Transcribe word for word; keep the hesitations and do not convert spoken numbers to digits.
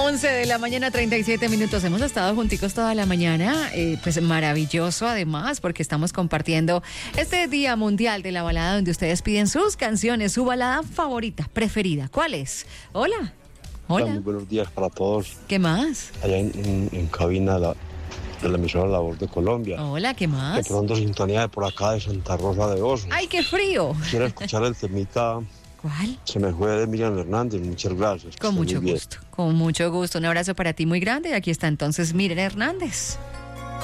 once de la mañana, treinta y siete minutos. Hemos estado junticos toda la mañana, eh, pues maravilloso además, porque estamos compartiendo este Día Mundial de la Balada, donde ustedes piden sus canciones, su balada favorita, preferida. ¿Cuál es? Hola. Hola. Muy buenos días para todos. ¿Qué más? Allá en, en, en cabina la, de la emisora La Voz de Colombia. Hola, ¿qué De más? pronto sintonía de por acá de Santa Rosa de Osos. ¡Ay, qué frío! Quiero escuchar el temita ¿Cuál? Se me fue de Miriam Hernández. Muchas gracias. Con mucho gusto, con mucho gusto. Un abrazo para ti muy grande. Aquí está entonces Miriam Hernández.